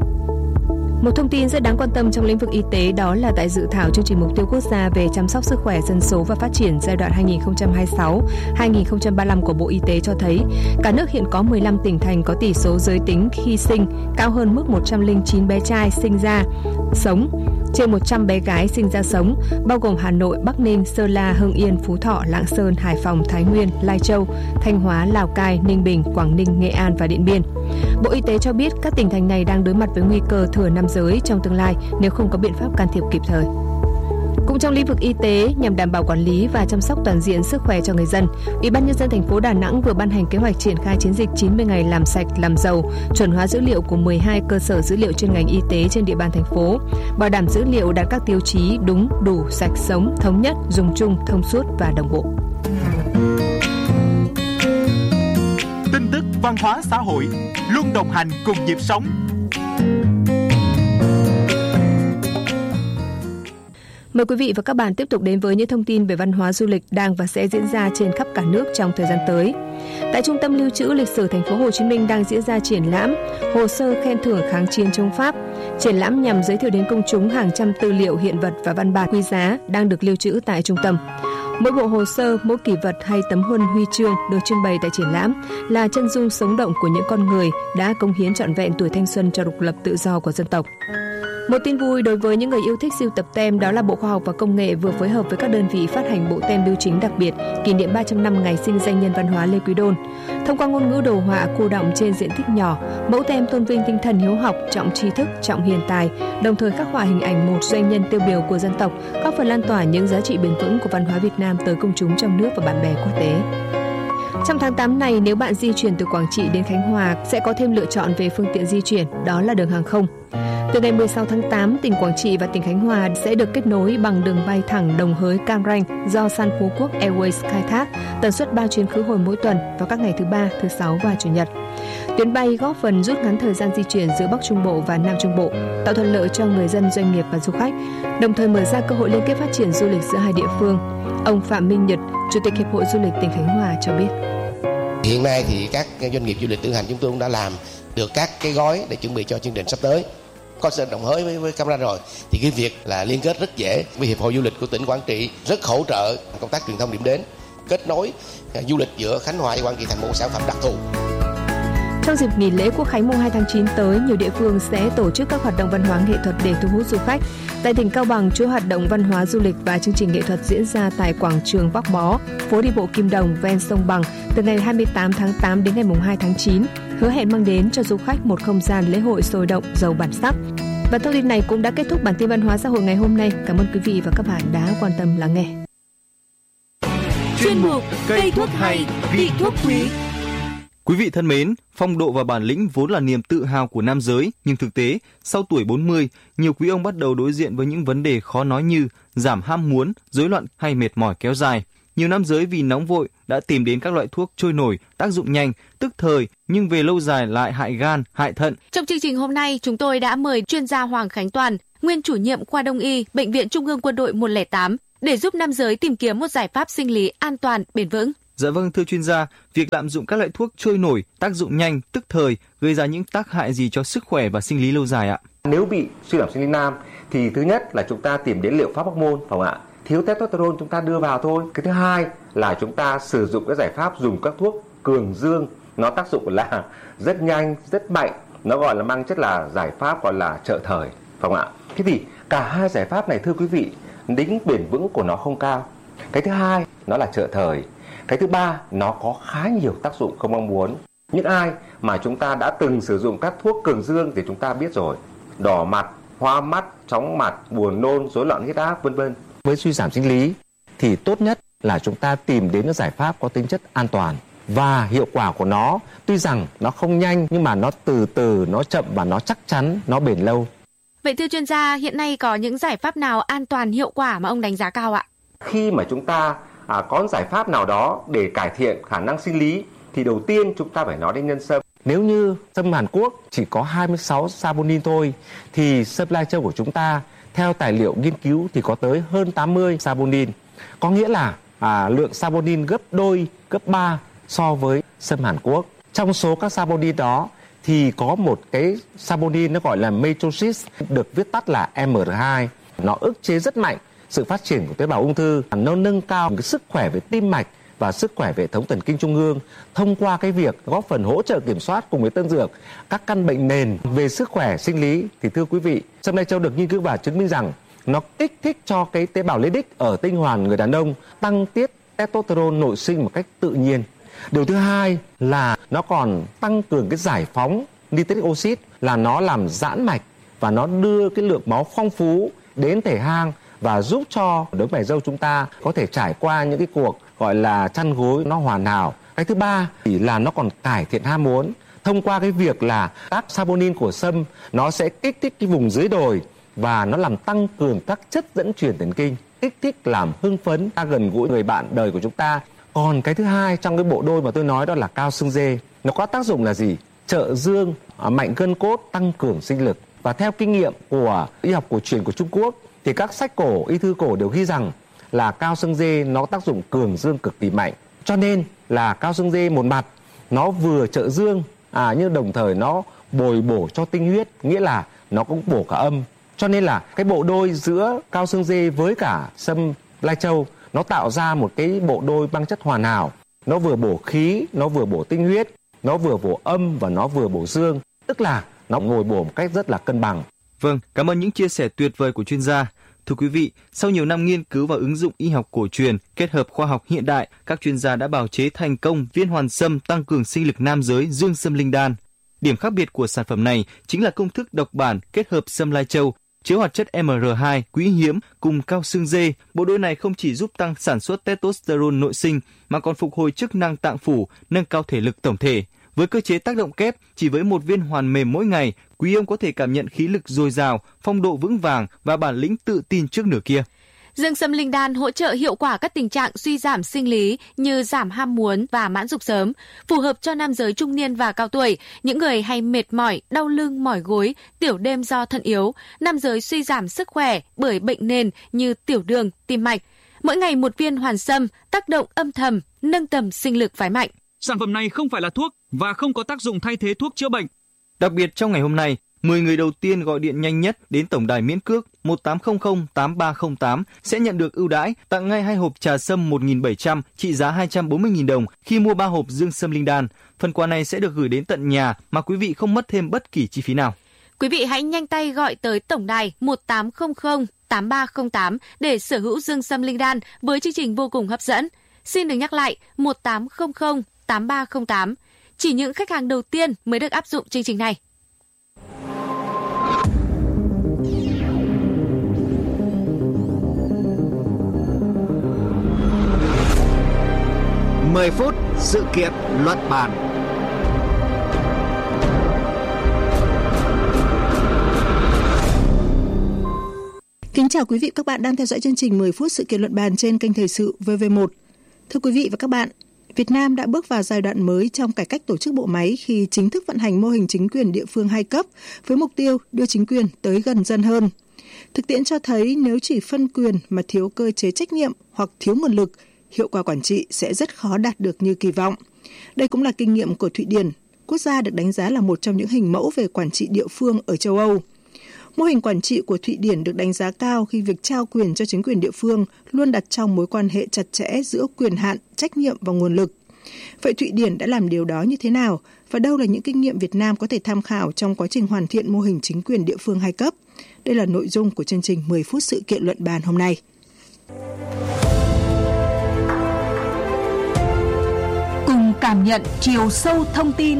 Một thông tin rất đáng quan tâm trong lĩnh vực y tế đó là tại dự thảo chương trình mục tiêu quốc gia về chăm sóc sức khỏe dân số và phát triển giai đoạn hai nghìn không trăm hai mươi sáu đến hai nghìn không trăm ba mươi lăm của Bộ Y tế cho thấy cả nước hiện có mười lăm tỉnh thành có tỷ số giới tính khi sinh cao hơn mức một trăm lẻ chín bé trai sinh ra sống trên một trăm bé gái sinh ra sống, bao gồm Hà Nội, Bắc Ninh, Sơn La, Hưng Yên, Phú Thọ, Lạng Sơn, Hải Phòng, Thái Nguyên, Lai Châu, Thanh Hóa, Lào Cai, Ninh Bình, Quảng Ninh, Nghệ An và Điện Biên. Bộ Y tế cho biết các tỉnh thành này đang đối mặt với nguy cơ thừa nam giới trong tương lai nếu không có biện pháp can thiệp kịp thời. Cũng trong lĩnh vực y tế, nhằm đảm bảo quản lý và chăm sóc toàn diện sức khỏe cho người dân, Ủy ban Nhân dân thành phố Đà Nẵng vừa ban hành kế hoạch triển khai chiến dịch chín mươi ngày làm sạch, làm giàu, chuẩn hóa dữ liệu của mười hai cơ sở dữ liệu chuyên ngành y tế trên địa bàn thành phố, bảo đảm dữ liệu đạt các tiêu chí đúng, đủ, sạch, sống, thống nhất, dùng chung, thông suốt và đồng bộ. Tin tức văn hóa xã hội luôn đồng hành cùng nhịp sống. Mời quý vị và các bạn tiếp tục đến với những thông tin về văn hóa du lịch đang và sẽ diễn ra trên khắp cả nước trong thời gian tới. Tại Trung tâm Lưu trữ Lịch sử Thành phố Hồ Chí Minh đang diễn ra triển lãm Hồ sơ khen thưởng kháng chiến chống Pháp. Triển lãm nhằm giới thiệu đến công chúng hàng trăm tư liệu, hiện vật và văn bản quý giá đang được lưu trữ tại trung tâm. Mỗi bộ hồ sơ, mỗi kỷ vật hay tấm huân huy chương được trưng bày tại triển lãm là chân dung sống động của những con người đã cống hiến trọn vẹn tuổi thanh xuân cho độc lập tự do của dân tộc. Một tin vui đối với những người yêu thích sưu tập tem đó là Bộ Khoa học và Công nghệ vừa phối hợp với các đơn vị phát hành bộ tem bưu chính đặc biệt kỷ niệm ba trăm năm ngày sinh danh nhân văn hóa Lê Quý Đôn. Thông qua ngôn ngữ đồ họa cô đọng trên diện tích nhỏ, mẫu tem tôn vinh tinh thần hiếu học, trọng tri thức, trọng hiền tài, đồng thời khắc họa hình ảnh một doanh nhân tiêu biểu của dân tộc, góp phần lan tỏa những giá trị bền vững của văn hóa Việt Nam tới công chúng trong nước và bạn bè quốc tế. Trong tháng tám này, nếu bạn di chuyển từ Quảng Trị đến Khánh Hòa, sẽ có thêm lựa chọn về phương tiện di chuyển, đó là đường hàng không. Từ ngày mười sáu tháng tám, tỉnh Quảng Trị và tỉnh Khánh Hòa sẽ được kết nối bằng đường bay thẳng Đồng Hới - Cam Ranh do Sun Phú Quốc Airways khai thác, tần suất ba chuyến khứ hồi mỗi tuần vào các ngày thứ ba, thứ sáu và chủ nhật. Tuyến bay góp phần rút ngắn thời gian di chuyển giữa Bắc Trung Bộ và Nam Trung Bộ, tạo thuận lợi cho người dân, doanh nghiệp và du khách, đồng thời mở ra cơ hội liên kết phát triển du lịch giữa hai địa phương. Ông Phạm Minh Nhật, Chủ tịch Hiệp hội Du lịch tỉnh Khánh Hòa cho biết. Hiện nay thì các doanh nghiệp du lịch lữ hành chúng tôi cũng đã làm được các cái gói để chuẩn bị cho chương trình sắp tới. Có sự Đồng Hới với, với Cam Ranh rồi thì cái việc là liên kết rất dễ. Với Hiệp hội Du lịch của tỉnh Quảng Trị rất hỗ trợ công tác truyền thông điểm đến, kết nối du lịch giữa Khánh Hòa và Quảng Trị thành một sản phẩm đặc thù. Trong dịp nghỉ lễ Quốc khánh mùng hai tháng chín tới, nhiều địa phương sẽ tổ chức các hoạt động văn hóa nghệ thuật để thu hút du khách. Tại tỉnh Cao Bằng, chuỗi hoạt động văn hóa du lịch và chương trình nghệ thuật diễn ra tại quảng trường Bắc Bó, phố đi bộ Kim Đồng ven sông Bằng từ ngày hai mươi tám tháng tám đến ngày mùng hai tháng chín, hứa hẹn mang đến cho du khách một không gian lễ hội sôi động, giàu bản sắc. Và thông tin này cũng đã kết thúc bản tin văn hóa xã hội ngày hôm nay. Cảm ơn quý vị và các bạn đã quan tâm lắng nghe. Chuyên mục Cây thuốc hay, vị thuốc quý. Quý vị thân mến, phong độ và bản lĩnh vốn là niềm tự hào của nam giới, nhưng thực tế, sau tuổi bốn mươi, nhiều quý ông bắt đầu đối diện với những vấn đề khó nói như giảm ham muốn, rối loạn hay mệt mỏi kéo dài. Nhiều nam giới vì nóng vội đã tìm đến các loại thuốc trôi nổi, tác dụng nhanh, tức thời nhưng về lâu dài lại hại gan, hại thận. Trong chương trình hôm nay, chúng tôi đã mời chuyên gia Hoàng Khánh Toàn, nguyên chủ nhiệm khoa Đông y, Bệnh viện Trung ương Quân đội một không tám, để giúp nam giới tìm kiếm một giải pháp sinh lý an toàn, bền vững. Dạ vâng, thưa chuyên gia, việc lạm dụng các loại thuốc trôi nổi, tác dụng nhanh, tức thời gây ra những tác hại gì cho sức khỏe và sinh lý lâu dài ạ? Nếu bị suy giảm sinh lý nam thì thứ nhất là chúng ta tìm đến liệu pháp hormone, phải không ạ? Thiếu testosterone chúng ta đưa vào thôi. Cái thứ hai là chúng ta sử dụng các giải pháp dùng các thuốc cường dương, nó tác dụng là rất nhanh, rất mạnh, nó gọi là mang chất là giải pháp gọi là trợ thời, phải không ạ? Thế thì cả hai giải pháp này thưa quý vị, tính bền vững của nó không cao. Cái thứ hai nó là trợ thời. Cái thứ ba, nó có khá nhiều tác dụng không mong muốn. Những ai mà chúng ta đã từng sử dụng các thuốc cường dương thì chúng ta biết rồi. Đỏ mặt, hoa mắt, chóng mặt, buồn nôn, rối loạn huyết áp, vân vân. Với suy giảm sinh lý thì tốt nhất là chúng ta tìm đến những giải pháp có tính chất an toàn. Và hiệu quả của nó tuy rằng nó không nhanh nhưng mà nó từ từ, nó chậm và nó chắc chắn, nó bền lâu. Vậy thưa chuyên gia, hiện nay có những giải pháp nào an toàn, hiệu quả mà ông đánh giá cao ạ? Khi mà chúng ta À, có giải pháp nào đó để cải thiện khả năng sinh lý thì đầu tiên chúng ta phải nói đến nhân sâm. Nếu như sâm Hàn Quốc chỉ có hai mươi sáu saponin thôi thì sâm Lai Châu của chúng ta theo tài liệu nghiên cứu thì có tới hơn tám mươi saponin. Có nghĩa là à, lượng saponin gấp đôi, gấp ba so với sâm Hàn Quốc. Trong số các saponin đó thì có một cái saponin nó gọi là matrosis, được viết tắt là M R hai. Nó ức chế rất mạnh sự phát triển của tế bào ung thư, nó nâng cao cái sức khỏe về tim mạch và sức khỏe về hệ thống thần kinh trung ương thông qua cái việc góp phần hỗ trợ kiểm soát cùng với tân dược các căn bệnh nền về sức khỏe sinh lý. Thì thưa quý vị, sâm Lai Châu được nghiên cứu và chứng minh rằng nó kích thích cho cái tế bào lipid ở tinh hoàn người đàn ông tăng tiết testosterone nội sinh một cách tự nhiên. Điều thứ hai là nó còn tăng cường cái giải phóng nitric oxide, là nó làm giãn mạch và nó đưa cái lượng máu phong phú đến thể hang và giúp cho đấng mày râu chúng ta có thể trải qua những cái cuộc gọi là chăn gối nó hoàn hảo. Cái thứ ba thì là nó còn cải thiện ham muốn thông qua cái việc là các saponin của sâm nó sẽ kích thích cái vùng dưới đồi và nó làm tăng cường các chất dẫn truyền thần kinh, kích thích làm hưng phấn, ta gần gũi người bạn đời của chúng ta. Còn cái thứ hai trong cái bộ đôi mà tôi nói đó là cao xương dê, nó có tác dụng là gì? Trợ dương, mạnh gân cốt, tăng cường sinh lực. Và theo kinh nghiệm của y học cổ truyền của Trung Quốc thì các sách cổ, y thư cổ đều ghi rằng là cao xương dê nó tác dụng cường dương cực kỳ mạnh. Cho nên là cao xương dê một mặt nó vừa trợ dương à, nhưng đồng thời nó bồi bổ cho tinh huyết, nghĩa là nó cũng bổ cả âm. Cho nên là cái bộ đôi giữa cao xương dê với cả sâm Lai Châu nó tạo ra một cái bộ đôi mang chất hoàn hảo. Nó vừa bổ khí, nó vừa bổ tinh huyết, nó vừa bổ âm và nó vừa bổ dương. Tức là nó ngồi bổ một cách rất là cân bằng. Vâng, cảm ơn những chia sẻ tuyệt vời của chuyên gia. Thưa quý vị, sau nhiều năm nghiên cứu và ứng dụng y học cổ truyền kết hợp khoa học hiện đại, các chuyên gia đã bào chế thành công viên hoàn sâm tăng cường sinh lực nam giới dương sâm linh đan. Điểm khác biệt của sản phẩm này chính là công thức độc bản kết hợp sâm lai châu, chứa hoạt chất em rờ hai quý hiếm cùng cao xương dê. Bộ đôi này không chỉ giúp tăng sản xuất testosterone nội sinh mà còn phục hồi chức năng tạng phủ, nâng cao thể lực tổng thể. Với cơ chế tác động kép, chỉ với một viên hoàn mềm mỗi ngày, quý ông có thể cảm nhận khí lực dồi dào, phong độ vững vàng và bản lĩnh tự tin trước nửa kia. Dương sâm linh đan hỗ trợ hiệu quả các tình trạng suy giảm sinh lý như giảm ham muốn và mãn dục sớm, phù hợp cho nam giới trung niên và cao tuổi, những người hay mệt mỏi, đau lưng, mỏi gối, tiểu đêm do thận yếu, nam giới suy giảm sức khỏe bởi bệnh nền như tiểu đường, tim mạch. Mỗi ngày một viên hoàn sâm, tác động âm thầm, nâng tầm sinh lực phái mạnh. Sản phẩm này không phải là thuốc và không có tác dụng thay thế thuốc chữa bệnh. Đặc biệt trong ngày hôm nay, mười người đầu tiên gọi điện nhanh nhất đến tổng đài miễn cước một tám không không tám ba không tám sẽ nhận được ưu đãi tặng ngay hai hộp trà sâm một nghìn bảy trăm trị giá hai trăm bốn mươi nghìn đồng khi mua ba hộp dương sâm linh đan. Phần quà này sẽ được gửi đến tận nhà mà quý vị không mất thêm bất kỳ chi phí nào. Quý vị hãy nhanh tay gọi tới tổng đài một tám không không tám ba không tám để sở hữu dương sâm linh đan với chương trình vô cùng hấp dẫn. Xin được nhắc lại một tám không không tám ba không tám. Chỉ những khách hàng đầu tiên mới được áp dụng chương trình này. mười phút sự kiện luận bàn. Kính chào quý vị và các bạn đang theo dõi chương trình mười phút sự kiện luận bàn trên kênh Thời sự vê vê một. Thưa quý vị và các bạn, Việt Nam đã bước vào giai đoạn mới trong cải cách tổ chức bộ máy khi chính thức vận hành mô hình chính quyền địa phương hai cấp với mục tiêu đưa chính quyền tới gần dân hơn. Thực tiễn cho thấy nếu chỉ phân quyền mà thiếu cơ chế trách nhiệm hoặc thiếu nguồn lực, hiệu quả quản trị sẽ rất khó đạt được như kỳ vọng. Đây cũng là kinh nghiệm của Thụy Điển, quốc gia được đánh giá là một trong những hình mẫu về quản trị địa phương ở châu Âu. Mô hình quản trị của Thụy Điển được đánh giá cao khi việc trao quyền cho chính quyền địa phương luôn đặt trong mối quan hệ chặt chẽ giữa quyền hạn, trách nhiệm và nguồn lực. Vậy Thụy Điển đã làm điều đó như thế nào? Và đâu là những kinh nghiệm Việt Nam có thể tham khảo trong quá trình hoàn thiện mô hình chính quyền địa phương hai cấp? Đây là nội dung của chương trình mười phút sự kiện luận bàn hôm nay. Cùng cảm nhận chiều sâu thông tin.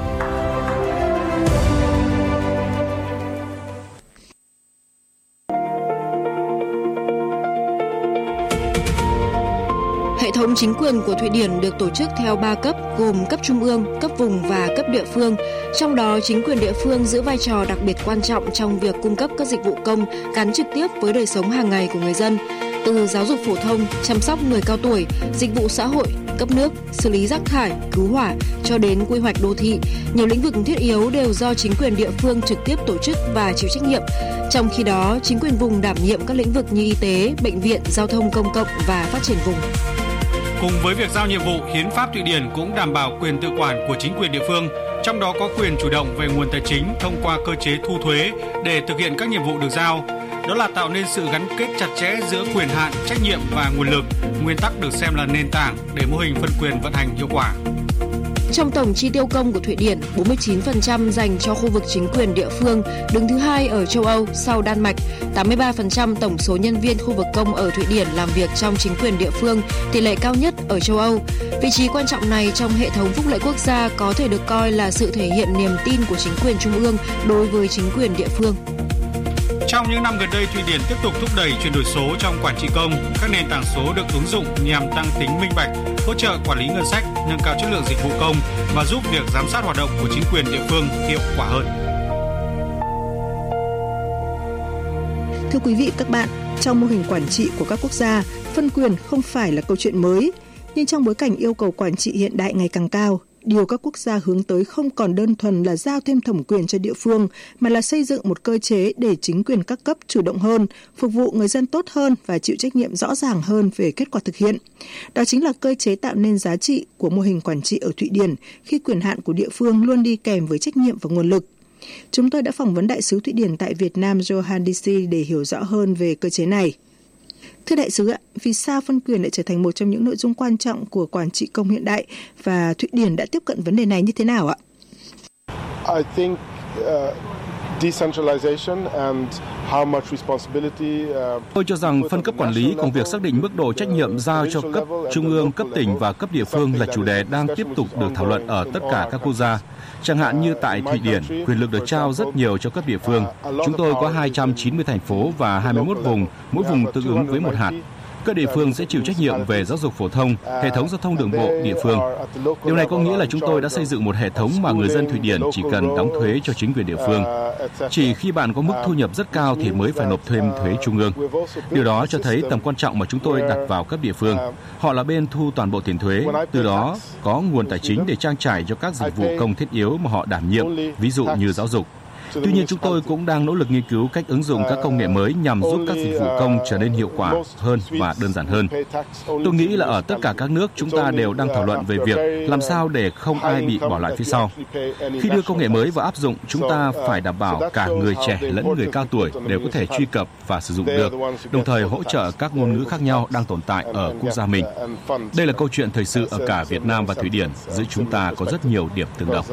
Hệ thống chính quyền của Thụy Điển được tổ chức theo ba cấp gồm cấp trung ương, cấp vùng và cấp địa phương. Trong đó, chính quyền địa phương giữ vai trò đặc biệt quan trọng trong việc cung cấp các dịch vụ công gắn trực tiếp với đời sống hàng ngày của người dân. Từ giáo dục phổ thông, chăm sóc người cao tuổi, dịch vụ xã hội, cấp nước, xử lý rác thải, cứu hỏa cho đến quy hoạch đô thị, nhiều lĩnh vực thiết yếu đều do chính quyền địa phương trực tiếp tổ chức và chịu trách nhiệm. Trong khi đó, chính quyền vùng đảm nhiệm các lĩnh vực như y tế, bệnh viện, giao thông công cộng và phát triển vùng. Cùng với việc giao nhiệm vụ, hiến pháp Thụy Điển cũng đảm bảo quyền tự quản của chính quyền địa phương, trong đó có quyền chủ động về nguồn tài chính thông qua cơ chế thu thuế để thực hiện các nhiệm vụ được giao. Đó là tạo nên sự gắn kết chặt chẽ giữa quyền hạn, trách nhiệm và nguồn lực, nguyên tắc được xem là nền tảng để mô hình phân quyền vận hành hiệu quả. Trong tổng chi tiêu công của Thụy Điển, bốn mươi chín phần trăm dành cho khu vực chính quyền địa phương, đứng thứ hai ở châu Âu sau Đan Mạch. tám mươi ba phần trăm tổng số nhân viên khu vực công ở Thụy Điển làm việc trong chính quyền địa phương, tỷ lệ cao nhất ở châu Âu. Vị trí quan trọng này trong hệ thống phúc lợi quốc gia có thể được coi là sự thể hiện niềm tin của chính quyền trung ương đối với chính quyền địa phương. Trong những năm gần đây, Thụy Điển tiếp tục thúc đẩy chuyển đổi số trong quản trị công. Các nền tảng số được ứng dụng nhằm tăng tính minh bạch, hỗ trợ quản lý ngân sách, nâng cao chất lượng dịch vụ công và giúp việc giám sát hoạt động của chính quyền địa phương hiệu quả hơn. Thưa quý vị và các bạn, trong mô hình quản trị của các quốc gia, phân quyền không phải là câu chuyện mới, nhưng trong bối cảnh yêu cầu quản trị hiện đại ngày càng cao, điều các quốc gia hướng tới không còn đơn thuần là giao thêm thẩm quyền cho địa phương, mà là xây dựng một cơ chế để chính quyền các cấp chủ động hơn, phục vụ người dân tốt hơn và chịu trách nhiệm rõ ràng hơn về kết quả thực hiện. Đó chính là cơ chế tạo nên giá trị của mô hình quản trị ở Thụy Điển khi quyền hạn của địa phương luôn đi kèm với trách nhiệm và nguồn lực. Chúng tôi đã phỏng vấn đại sứ Thụy Điển tại Việt Nam Johan Disi để hiểu rõ hơn về cơ chế này. Thưa đại sứ ạ, vì sao phân quyền lại trở thành một trong những nội dung quan trọng của quản trị công hiện đại và Thụy Điển đã tiếp cận vấn đề này như thế nào ạ? I think, uh, Tôi cho rằng phân cấp quản lý cùng việc xác định mức độ trách nhiệm giao cho cấp trung ương, cấp tỉnh và cấp địa phương là chủ đề đang tiếp tục được thảo luận ở tất cả các quốc gia. Chẳng hạn như tại Thụy Điển, quyền lực được trao rất nhiều cho cấp địa phương. Chúng tôi có hai trăm chín mươi thành phố và hai mươi mốt vùng, mỗi vùng tương ứng với một hạt. Các địa phương sẽ chịu trách nhiệm về giáo dục phổ thông, hệ thống giao thông đường bộ địa phương. Điều này có nghĩa là chúng tôi đã xây dựng một hệ thống mà người dân Thụy Điển chỉ cần đóng thuế cho chính quyền địa phương. Chỉ khi bạn có mức thu nhập rất cao thì mới phải nộp thêm thuế trung ương. Điều đó cho thấy tầm quan trọng mà chúng tôi đặt vào các địa phương. Họ là bên thu toàn bộ tiền thuế, từ đó có nguồn tài chính để trang trải cho các dịch vụ công thiết yếu mà họ đảm nhiệm, ví dụ như giáo dục. Tuy nhiên, chúng tôi cũng đang nỗ lực nghiên cứu cách ứng dụng các công nghệ mới nhằm giúp các dịch vụ công trở nên hiệu quả hơn và đơn giản hơn. Tôi nghĩ là ở tất cả các nước, chúng ta đều đang thảo luận về việc làm sao để không ai bị bỏ lại phía sau. Khi đưa công nghệ mới vào áp dụng, chúng ta phải đảm bảo cả người trẻ lẫn người cao tuổi đều có thể truy cập và sử dụng được, đồng thời hỗ trợ các ngôn ngữ khác nhau đang tồn tại ở quốc gia mình. Đây là câu chuyện thời sự ở cả Việt Nam và Thụy Điển, giữa chúng ta có rất nhiều điểm tương đồng.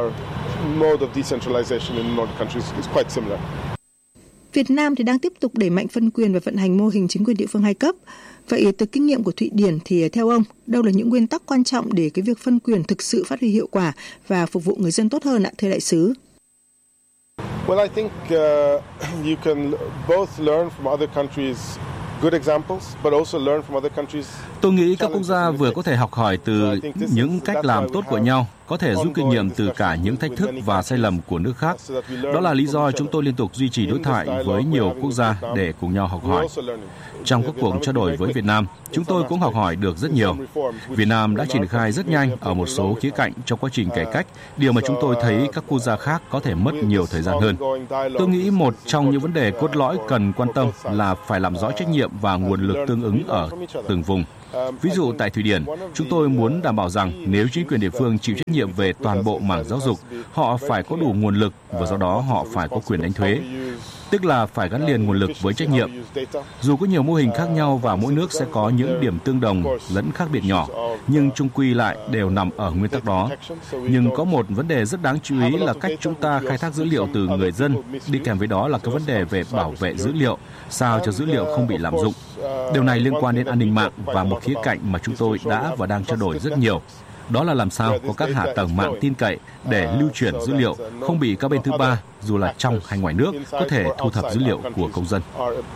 Việt Nam thì đang tiếp tục đẩy mạnh phân quyền và vận hành mô hình chính quyền địa phương hai cấp. Vậy từ kinh nghiệm của Thụy Điển thì theo ông, đâu là những nguyên tắc quan trọng để cái việc phân quyền thực sự phát huy hiệu quả và phục vụ người dân tốt hơn ạ, thưa đại sứ? Well, I think uh, you can both learn from other countries good examples, but also learn from other countries. Tôi nghĩ các quốc gia vừa có thể học hỏi từ những cách làm tốt của nhau, có thể rút kinh nghiệm từ cả những thách thức và sai lầm của nước khác. Đó là lý do chúng tôi liên tục duy trì đối thoại với nhiều quốc gia để cùng nhau học hỏi. Trong các cuộc trao đổi với Việt Nam, chúng tôi cũng học hỏi được rất nhiều. Việt Nam đã triển khai rất nhanh ở một số khía cạnh trong quá trình cải cách, điều mà chúng tôi thấy các quốc gia khác có thể mất nhiều thời gian hơn. Tôi nghĩ một trong những vấn đề cốt lõi cần quan tâm là phải làm rõ trách nhiệm và nguồn lực tương ứng ở từng vùng. Ví dụ tại Thụy Điển, chúng tôi muốn đảm bảo rằng nếu chính quyền địa phương chịu trách nhiệm về toàn bộ mảng giáo dục, họ phải có đủ nguồn lực và do đó họ phải có quyền đánh thuế, tức là phải gắn liền nguồn lực với trách nhiệm. Dù có nhiều mô hình khác nhau và mỗi nước sẽ có những điểm tương đồng lẫn khác biệt nhỏ, nhưng chung quy lại đều nằm ở nguyên tắc đó. Nhưng có một vấn đề rất đáng chú ý là cách chúng ta khai thác dữ liệu từ người dân, đi kèm với đó là cái vấn đề về bảo vệ dữ liệu, sao cho dữ liệu không bị lạm dụng. Điều này liên quan đến an ninh mạng và một khía cạnh mà chúng tôi đã và đang trao đổi rất nhiều. Đó là làm sao có các hạ tầng mạng tin cậy để lưu chuyển dữ liệu, không bị các bên thứ ba, dù là trong hay ngoài nước, có thể thu thập dữ liệu của công dân.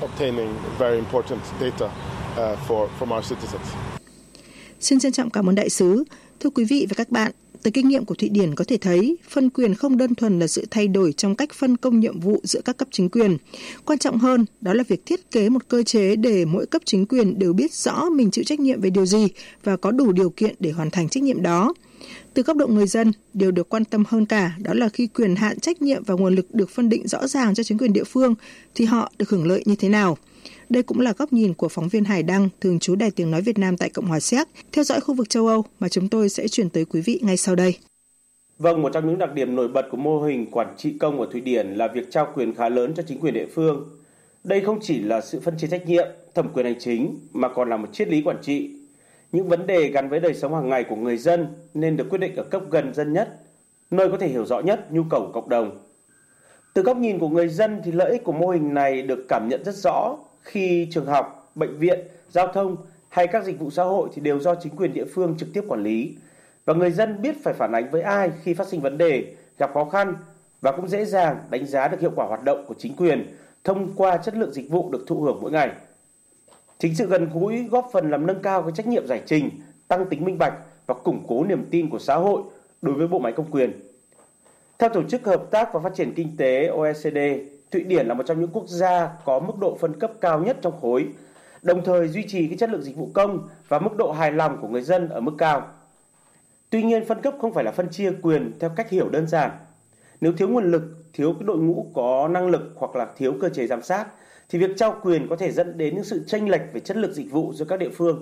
Xin trân trọng cảm ơn đại sứ. Thưa quý vị và các bạn, từ kinh nghiệm của Thụy Điển có thể thấy phân quyền không đơn thuần là sự thay đổi trong cách phân công nhiệm vụ giữa các cấp chính quyền. Quan trọng hơn, đó là việc thiết kế một cơ chế để mỗi cấp chính quyền đều biết rõ mình chịu trách nhiệm về điều gì và có đủ điều kiện để hoàn thành trách nhiệm đó. Từ góc độ người dân, điều được quan tâm hơn cả đó là khi quyền hạn, trách nhiệm và nguồn lực được phân định rõ ràng cho chính quyền địa phương thì họ được hưởng lợi như thế nào. Đây cũng là góc nhìn của phóng viên Hải Đăng, thường trú Đài Tiếng Nói Việt Nam tại Cộng hòa Séc, theo dõi khu vực châu Âu mà chúng tôi sẽ chuyển tới quý vị ngay sau đây. Vâng, một trong những đặc điểm nổi bật của mô hình quản trị công ở Thụy Điển là việc trao quyền khá lớn cho chính quyền địa phương. Đây không chỉ là sự phân chia trách nhiệm, thẩm quyền hành chính mà còn là một triết lý quản trị. Những vấn đề gắn với đời sống hàng ngày của người dân nên được quyết định ở cấp gần dân nhất, nơi có thể hiểu rõ nhất nhu cầu của cộng đồng. Từ góc nhìn của người dân thì lợi ích của mô hình này được cảm nhận rất rõ khi trường học, bệnh viện, giao thông hay các dịch vụ xã hội thì đều do chính quyền địa phương trực tiếp quản lý. Và người dân biết phải phản ánh với ai khi phát sinh vấn đề, gặp khó khăn và cũng dễ dàng đánh giá được hiệu quả hoạt động của chính quyền thông qua chất lượng dịch vụ được thụ hưởng mỗi ngày. Chính sự gần gũi góp phần làm nâng cao cái trách nhiệm giải trình, tăng tính minh bạch và củng cố niềm tin của xã hội đối với bộ máy công quyền. Theo Tổ chức Hợp tác và Phát triển Kinh tế O E C D, Thụy Điển là một trong những quốc gia có mức độ phân cấp cao nhất trong khối, đồng thời duy trì cái chất lượng dịch vụ công và mức độ hài lòng của người dân ở mức cao. Tuy nhiên, phân cấp không phải là phân chia quyền theo cách hiểu đơn giản. Nếu thiếu nguồn lực, thiếu cái đội ngũ có năng lực hoặc là thiếu cơ chế giám sát, thì việc trao quyền có thể dẫn đến những sự chênh lệch về chất lượng dịch vụ giữa các địa phương.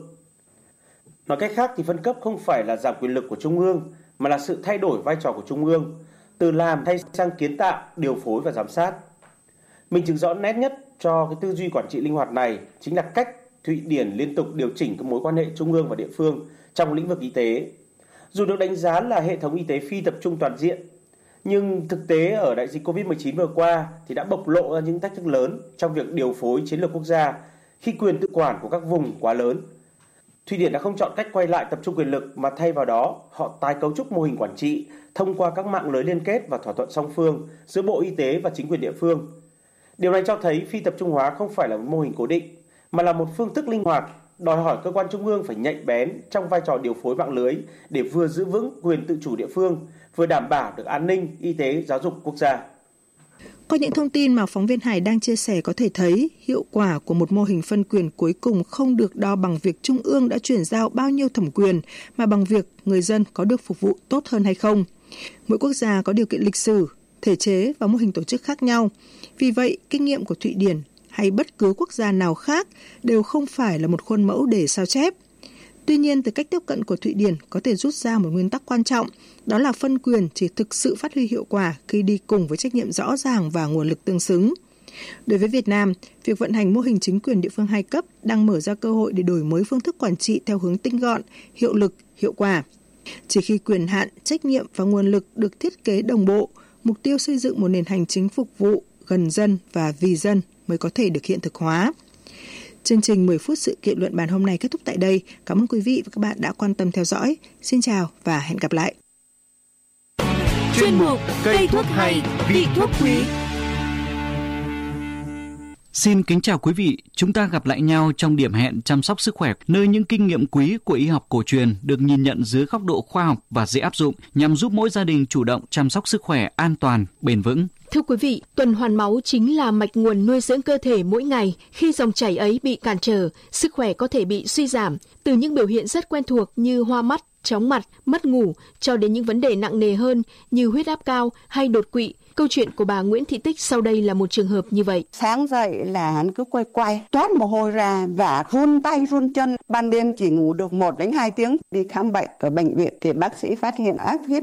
Nói cách khác thì phân cấp không phải là giảm quyền lực của Trung ương, mà là sự thay đổi vai trò của Trung ương, từ làm thay sang kiến tạo, điều phối và giám sát. Minh chứng rõ nét nhất cho cái tư duy quản trị linh hoạt này chính là cách Thụy Điển liên tục điều chỉnh các mối quan hệ Trung ương và địa phương trong lĩnh vực y tế. Dù được đánh giá là hệ thống y tế phi tập trung toàn diện, Nhưng thực tế ở đại dịch covid mười chín vừa qua thì đã bộc lộ ra những thách thức lớn trong việc điều phối chiến lược quốc gia khi quyền tự quản của các vùng quá lớn. Thụy Điển đã không chọn cách quay lại tập trung quyền lực mà thay vào đó họ tái cấu trúc mô hình quản trị thông qua các mạng lưới liên kết và thỏa thuận song phương giữa Bộ Y tế và chính quyền địa phương. Điều này cho thấy phi tập trung hóa không phải là một mô hình cố định mà là một phương thức linh hoạt, đòi hỏi cơ quan trung ương phải nhạy bén trong vai trò điều phối mạng lưới để vừa giữ vững quyền tự chủ địa phương, vừa đảm bảo được an ninh, y tế, giáo dục quốc gia. Qua những thông tin mà phóng viên Hải đang chia sẻ có thể thấy, hiệu quả của một mô hình phân quyền cuối cùng không được đo bằng việc Trung ương đã chuyển giao bao nhiêu thẩm quyền, mà bằng việc người dân có được phục vụ tốt hơn hay không. Mỗi quốc gia có điều kiện lịch sử, thể chế và mô hình tổ chức khác nhau. Vì vậy, kinh nghiệm của Thụy Điển hay bất cứ quốc gia nào khác đều không phải là một khuôn mẫu để sao chép. Tuy nhiên, từ cách tiếp cận của Thụy Điển có thể rút ra một nguyên tắc quan trọng, đó là phân quyền chỉ thực sự phát huy hiệu quả khi đi cùng với trách nhiệm rõ ràng và nguồn lực tương xứng. Đối với Việt Nam, việc vận hành mô hình chính quyền địa phương hai cấp đang mở ra cơ hội để đổi mới phương thức quản trị theo hướng tinh gọn, hiệu lực, hiệu quả. Chỉ khi quyền hạn, trách nhiệm và nguồn lực được thiết kế đồng bộ, mục tiêu xây dựng một nền hành chính phục vụ, gần dân và vì dân mới có thể được hiện thực hóa. Chương trình mười phút sự kiện luận bàn hôm nay kết thúc tại đây. Cảm ơn quý vị và các bạn đã quan tâm theo dõi. Xin chào và hẹn gặp lại. Chuyên mục Cây thuốc hay, vị thuốc quý. Xin kính chào quý vị, chúng ta gặp lại nhau trong điểm hẹn chăm sóc sức khỏe, nơi những kinh nghiệm quý của y học cổ truyền được nhìn nhận dưới góc độ khoa học và dễ áp dụng nhằm giúp mỗi gia đình chủ động chăm sóc sức khỏe an toàn, bền vững. Thưa quý vị, tuần hoàn máu chính là mạch nguồn nuôi dưỡng cơ thể mỗi ngày. Khi dòng chảy ấy bị cản trở, sức khỏe có thể bị suy giảm. Từ những biểu hiện rất quen thuộc như hoa mắt, chóng mặt, mất ngủ, cho đến những vấn đề nặng nề hơn như huyết áp cao hay đột quỵ. Câu chuyện của bà Nguyễn Thị Tích sau đây là một trường hợp như vậy. Sáng dậy là hắn cứ quay quay, toát mồ hôi ra và run tay run chân. Ban đêm chỉ ngủ được một đến hai tiếng. Đi khám bệnh ở bệnh viện thì bác sĩ phát hiện áp huyết